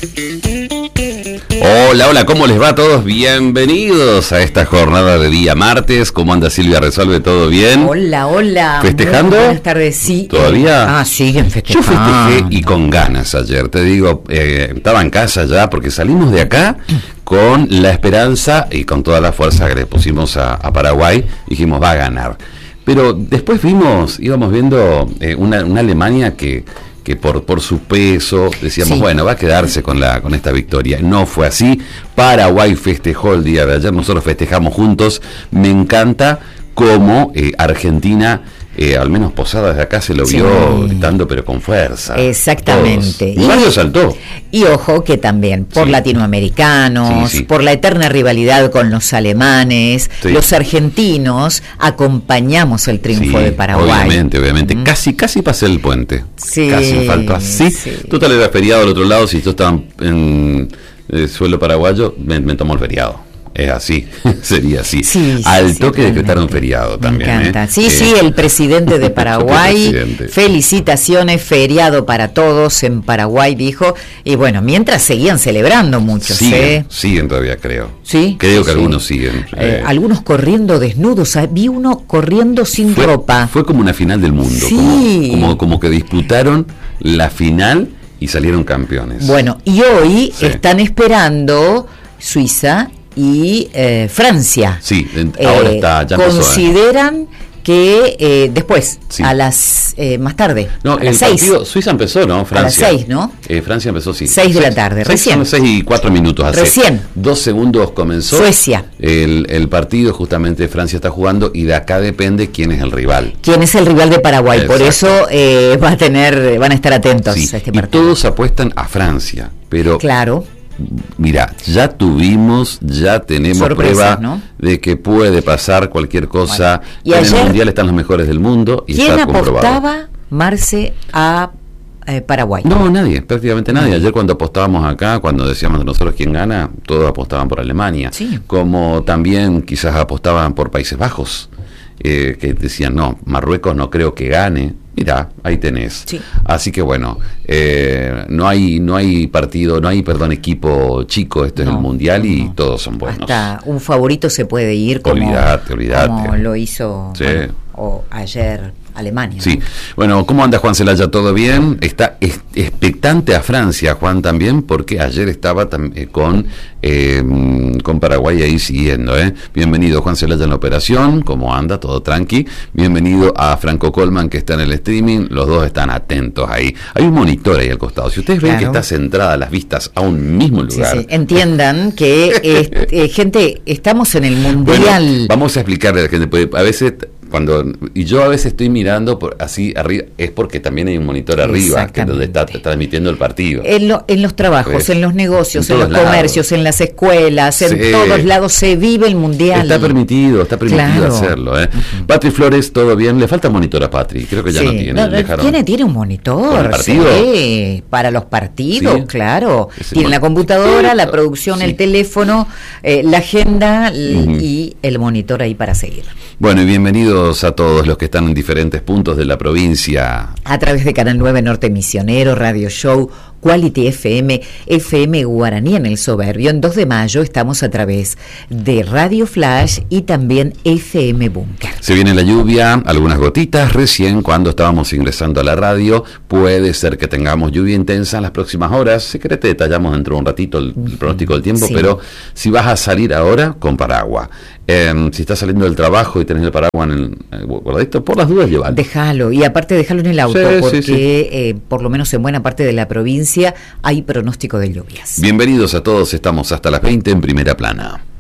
Hola, hola, ¿cómo les va a todos? Bienvenidos a esta jornada de día martes. ¿Cómo anda Silvia Resuelve? ¿Todo bien? Hola, hola. ¿Festejando? Buenas tardes, sí. ¿Todavía? Siguen festejando. Yo festejé y con ganas ayer, te digo, estaba en casa ya porque salimos de acá con la esperanza y con toda la fuerza que le pusimos a Paraguay, dijimos va a ganar. Pero después íbamos viendo una Alemania que por su peso decíamos, bueno, va a quedarse con esta victoria. No fue así. Paraguay festejó el día de ayer, nosotros festejamos juntos. Me encanta cómo Argentina, al menos Posada desde acá, se lo vio gritando, pero con fuerza. Exactamente. Y Mario saltó. Y ojo que también por latinoamericanos, por la eterna rivalidad con los alemanes, los argentinos acompañamos el triunfo de Paraguay. Obviamente. Casi pasé el puente. Sí. Casi faltó así. Total era feriado al otro lado, si yo estaba en suelo paraguayo, me tomó el feriado. Es así, sería así. Al toque decretaron feriado también. Me encanta. El presidente de Paraguay, felicitaciones, feriado para todos en Paraguay, dijo. Y bueno, mientras seguían celebrando muchos. Siguen todavía, creo. Sí. Creo que algunos siguen. Algunos corriendo desnudos. Vi uno corriendo sin ropa. Fue como una final del mundo. Como que disputaron la final y salieron campeones. Bueno, y hoy están esperando Suiza y Francia. Ahora ya empezó. Consideran que después, a las más tarde, no, a las 6. Suiza empezó, ¿no? Francia. A las 6, ¿no? Francia empezó, 6 de la tarde, recién. 6 y 4 minutos hace. Recién. 2 segundos comenzó. Suecia. El partido, justamente Francia está jugando y de acá depende quién es el rival. ¿Quién es el rival de Paraguay? Exacto. Por eso van a estar atentos a este partido. Y todos apuestan a Francia, pero... Claro. Mira, ya tenemos sorpresas, prueba, ¿no?, de que puede pasar cualquier cosa. Y en el Mundial están los mejores del mundo y ¿quién está comprobado? apostaba, Marce, a Paraguay? No, nadie, prácticamente nadie. Ayer cuando apostábamos acá, cuando decíamos de nosotros quién gana, todos apostaban por Alemania. Como también quizás apostaban por Países Bajos, que decían, no, Marruecos no creo que gane. Mirá, ahí tenés. Así que bueno, no hay partido, equipo chico, esto es el Mundial y todos son buenos. Hasta un favorito se puede ir como lo hizo ayer Alemania. Bueno, ¿cómo anda Juan Celaya? ¿Todo bien? Está expectante a Francia, Juan, también, porque ayer estaba con Paraguay ahí siguiendo. Bienvenido Juan Celaya en la operación, ¿cómo anda? Todo tranqui. Bienvenido a Franco Colman, que está en el streaming, los dos están atentos ahí. Hay un monitor ahí al costado. Si ustedes ven que está centrada las vistas a un mismo lugar. Entiendan que, gente, estamos en el Mundial. Bueno, vamos a explicarle a la gente, porque a veces... yo a veces estoy mirando así arriba, es porque también hay un monitor arriba que donde está transmitiendo el partido. En los trabajos, en los negocios, en los comercios, en las escuelas, en todos lados se vive el Mundial. Está permitido hacerlo. Patri Flores, ¿todo bien? Le falta monitor a Patri, creo que ya no tiene. Tiene un monitor. ¿Para el partido? Para los partidos, claro. Tiene la computadora, la producción, el teléfono, la agenda y el monitor ahí para seguir. Bueno, y bienvenidos a todos los que están en diferentes puntos de la provincia. A través de Canal 9 Norte Misionero, Radio Show, Quality FM, FM Guaraní en el Soberbio. En 2 de mayo estamos a través de Radio Flash y también FM Búnker. Se viene la lluvia, algunas gotitas. Recién cuando estábamos ingresando a la radio, puede ser que tengamos lluvia intensa en las próximas horas. Si querés te detallamos dentro de un ratito el pronóstico del tiempo, pero si vas a salir ahora, con paraguas. Si estás saliendo del trabajo y tenés el paraguas en el guardadito, por las dudas llévalo. Déjalo, y aparte déjalo en el auto, porque por lo menos en buena parte de la provincia hay pronóstico de lluvias. Bienvenidos a todos, estamos hasta las 20 en Primera Plana.